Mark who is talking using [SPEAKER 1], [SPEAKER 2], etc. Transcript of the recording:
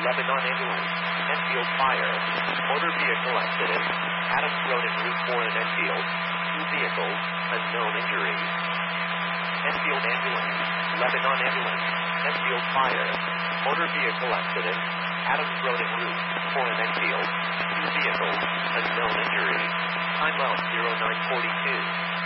[SPEAKER 1] Lebanon ambulance. Enfield fire. Motor vehicle accident. Adams Road en route for an Enfield. 2 vehicles. Unknown injuries. Enfield ambulance. Lebanon ambulance. Enfield fire. Motor vehicle accident. Adams Road en route for an Enfield. 2 vehicles. Unknown injuries. Time out 0942.